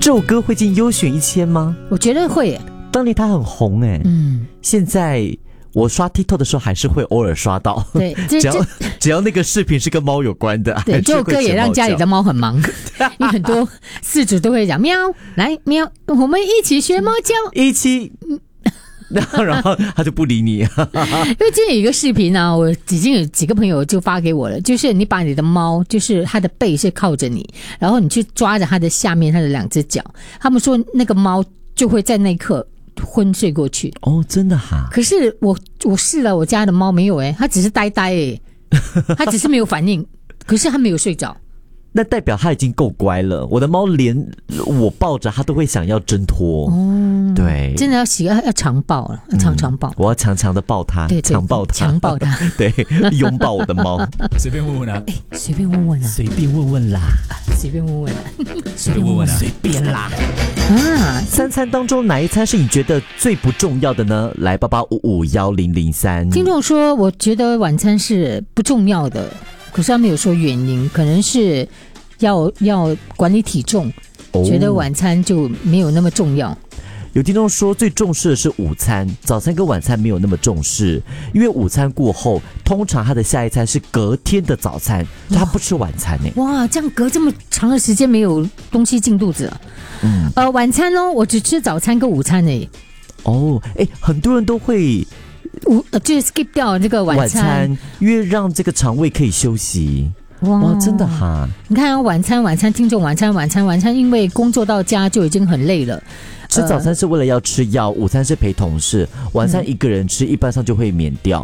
这首歌会进优选1000吗？ 我觉得会耶。 当年它很红哎，现在我刷 TikTok 的时候还是会偶尔刷到。 对， 只要那个视频是跟猫有关的。 对，这首歌也让家里的猫很忙，因为很多饲主都会讲喵，来喵，我们一起学猫叫， 一起。然后他就不理你。因为之前有一个视频啊，我已经有几个朋友就发给我了，就是你把你的猫，就是它的背是靠着你，然后你去抓着它的下面，它的2只脚，他们说那个猫就会在那一刻昏睡过去。 哦，真的哈？ 可是我试了，我家的猫没有它只是呆呆它只是没有反应，可是它没有睡着。 那代表它已经够乖了。我的猫连我抱着它都会想要挣脱。对， 真的要常抱了，常抱。 我要强强的抱它， 对， 强抱它， 强抱它， 对，拥抱我的猫。 随便问问啊， 随便问问啊， 随便问问啦， 随便问问啊， 随便问问啊，随便啦。 3餐当中哪一餐是你觉得最不重要的呢？来88551003。 听众说，我觉得晚餐是不重要的。可是他没有说原因，可能是要管理体重，觉得晚餐就没有那么重要。 有听众说最重视的是午餐，早餐跟晚餐没有那么重视，因为午餐过后，通常他的下一餐是隔天的早餐，他不吃晚餐呢。 哇，这样隔这么长的时间没有东西进肚子啊？晚餐哦，我只吃早餐跟午餐而已。 很多人都会。 就是 skip 掉这个晚餐， 因为让这个肠胃可以休息。哇，真的哈！ 你看晚餐，听众晚餐，因为工作到家就已经很累了。 吃早餐是为了要吃药，午餐是陪同事，晚餐一个人吃，一般上就会免掉。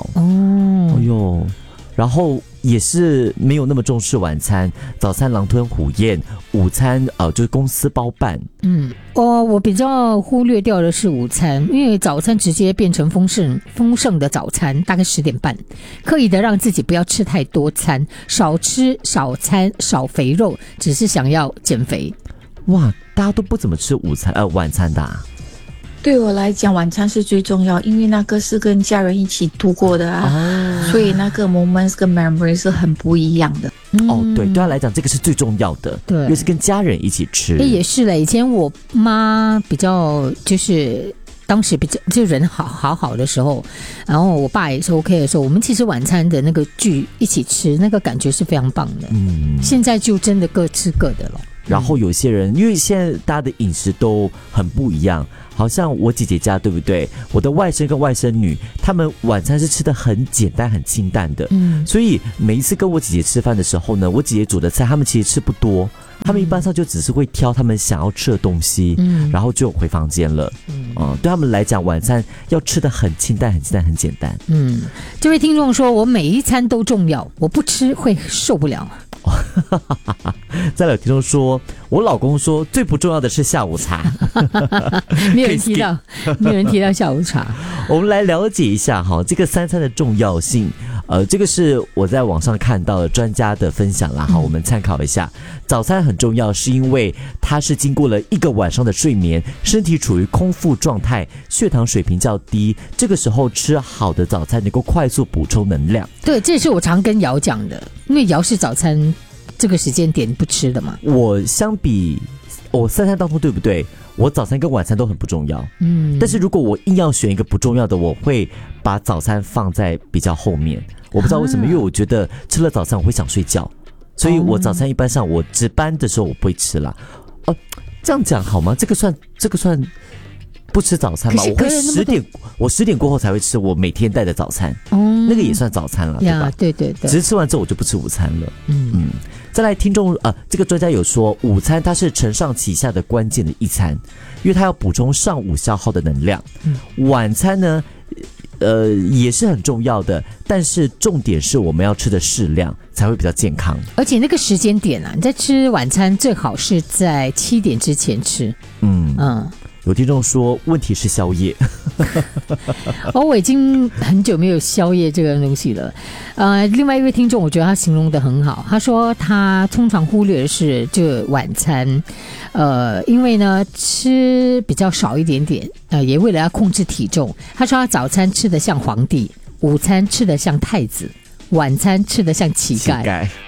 然后也是没有那么重视晚餐，早餐狼吞虎咽，午餐就是公司包办。 我比较忽略掉的是午餐，因为早餐直接变成丰盛的早餐，大概10点半，刻意的让自己不要吃太多餐，少吃少餐少肥肉，只是想要减肥。 哇，大家都不怎么吃晚餐的啊。 对我来讲，晚餐是最重要，因为那个是跟家人一起度过的所以那个 moments 跟 memory 是很不一样的。 对他来讲这个是最重要的，对，因为是跟家人一起吃。 也是了，以前我妈比较就是当时比较就人好的时候，然后我爸也是 OK 的时候，我们其实晚餐的那个聚一起吃，那个感觉是非常棒的。现在就真的各吃各的了。 然后有些人因为现在大家的饮食都很不一样，好像我姐姐家对不对，我的外甥跟外甥女他们晚餐是吃的很简单很清淡的。所以每一次跟我姐姐吃饭的时候呢，我姐姐煮的菜他们其实吃不多，他们一般上就只是会挑他们想要吃的东西，然后就回房间了。对他们来讲晚餐要吃的很清淡很清淡很简单。 这位听众说，我每一餐都重要，我不吃会受不了。 再来有听众说，我老公说最不重要的是下午茶。 没有人提到下午茶。 我们来了解一下这个3餐的重要性。这个是我在网上看到的专家的分享啦，我们参考一下。早餐很重要，是因为它是经过了1个晚上的睡眠，身体处于空腹状态，血糖水平较低，这个时候吃好的早餐能够快速补充能量。 对，这也是我常跟姚讲的，因为姚是早餐这个时间点不吃的嘛。 我相比我3餐当中对不对，我早餐跟晚餐都很不重要。但是如果我硬要选一个不重要的，我会把早餐放在比较后面。我不知道为什么，因为我觉得吃了早餐我会想睡觉，所以我早餐一般上我值班的时候我不会吃啦。这样讲好吗？这个算不吃早餐吗？我10点过后才会吃我每天带的早餐。那个也算早餐了，对吧？ 对， 只是吃完之后我就不吃午餐了。再来听众这个专家有说，午餐它是承上启下的关键的一餐，因为它要补充上午消耗的能量。晚餐呢也是很重要的，但是重点是我们要吃的适量，才会比较健康。 而且那个时间点你在吃晚餐最好是在7点之前吃。 有听众说问题是宵夜。 我已经很久没有宵夜这个东西了。另外一位听众我觉得他形容得很好，他说他通常忽略的是这晚餐，因为呢吃比较少一点点，也为了要控制体重。他说他早餐吃得像皇帝，午餐吃得像太子，晚餐吃得像乞丐。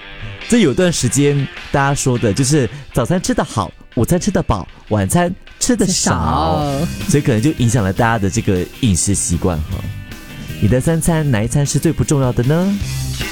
这有段时间大家说的就是早餐吃得好，午餐吃得饱，晚餐吃得少，所以可能就影响了大家的这个饮食习惯哈。你的三餐哪一餐是最不重要的呢？